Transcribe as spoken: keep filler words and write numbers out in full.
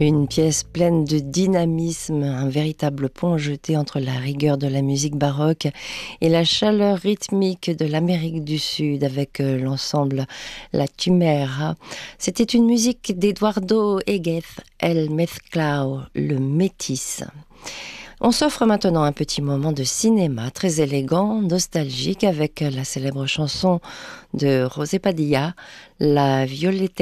Une pièce pleine de dynamisme, un véritable pont jeté entre la rigueur de la musique baroque et la chaleur rythmique de l'Amérique du Sud avec l'ensemble La Chimera. C'était une musique d'Eduardo Eguez, El Mezclao, le métis. On s'offre maintenant un petit moment de cinéma très élégant, nostalgique, avec la célèbre chanson de José Padilla, La Violeta